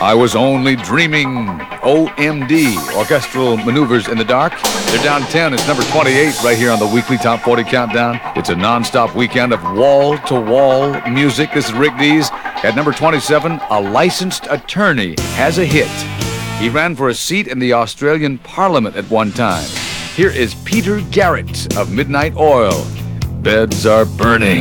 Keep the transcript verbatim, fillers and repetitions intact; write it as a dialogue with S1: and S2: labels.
S1: I Was Only Dreaming. O M D, Orchestral Maneuvers in the Dark. They're down ten. It's number twenty-eight right here on the weekly Top forty Countdown. It's a non-stop weekend of wall-to-wall music. This is Rick Dees. At number twenty-seven, A Licensed Attorney has a hit. He ran for a seat in the Australian Parliament at one time. Here is Peter Garrett of Midnight Oil. Beds are burning.